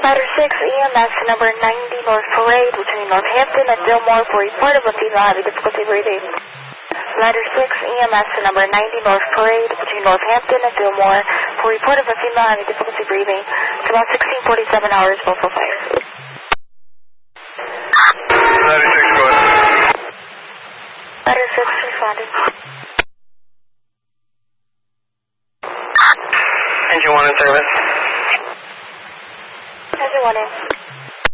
Ladder 6, EMS number 90 North Parade between Northampton and Fillmore for report of a female having difficulty breathing. Ladder 6, EMS number 90 North Parade between Northampton and Fillmore for report of a female having difficulty breathing. It's about 16:47 hours, 445. Ladder 6, go ahead. Ladder 6, responding. Engine 1 in service. Engine 1 in.